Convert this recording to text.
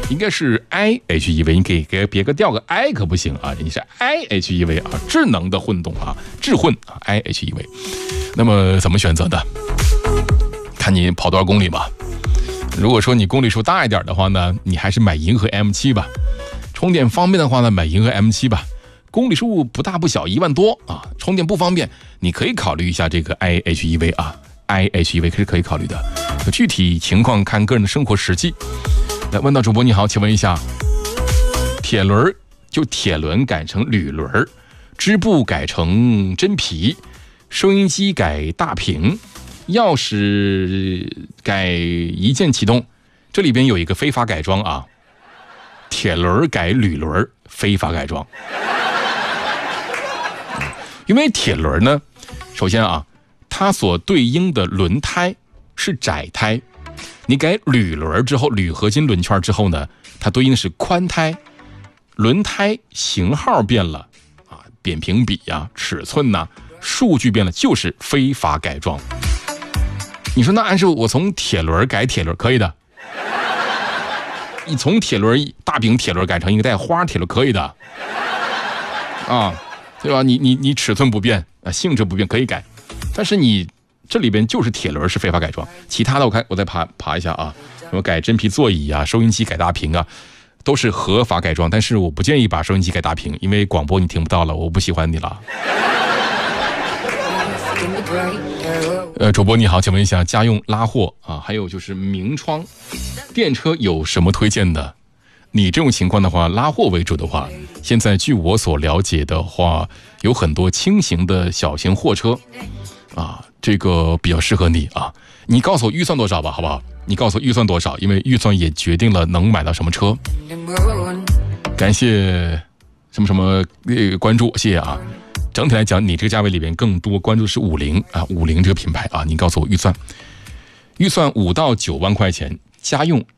应该是 IHEV， 你给别个调个 I 可不行啊，你是 IHEV 啊，智能的混动啊，智混啊 IHEV。那么怎么选择呢？看你跑多少公里吧。如果说你公里数大一点的话呢，你还是买银河 M7 吧。充电方便的话呢，买银河 M7 吧。公里数不大不小，1万多啊，充电不方便，你可以考虑一下这个 IHEV 啊 ，IHEV 是可以考虑的。具体情况看个人的生活实际。来，问到主播你好，请问一下，铁轮就铁轮改成铝轮，织布改成真皮，收音机改大屏，钥匙改一键启动，这里边有一个非法改装啊，铁轮改铝轮，非法改装。因为铁轮呢，首先啊，它所对应的轮胎是窄胎，你改铝轮之后，铝合金轮圈之后呢，它对应的是宽胎，轮胎型号变了啊，扁平比啊，尺寸呐，数据变了，就是非法改装。你说那按照我从铁轮改铁轮可以的，你从铁轮大饼铁轮改成一个带花铁轮可以的啊，对吧？你尺寸不变啊，性质不变可以改，但是你这里边就是铁轮是非法改装，其他的我再爬一下啊，什么改真皮座椅啊，收音机改大屏啊，都是合法改装，但是我不建议把收音机改大屏，因为广播你听不到了，我不喜欢你了。主播你好，请问一下，家用拉货啊，还有就是明窗电车有什么推荐的？你这种情况的话，拉货为主的话，现在据我所了解的话，有很多轻型的小型货车啊，这个比较适合你啊。你告诉我预算多少吧，好不好？你告诉我预算多少，因为预算也决定了能买到什么车。感谢什么什么关注，谢谢啊。整体来讲，你这个价位里边更多关注的是50啊，50这个品牌啊。你告诉我预算5到9万块钱，家用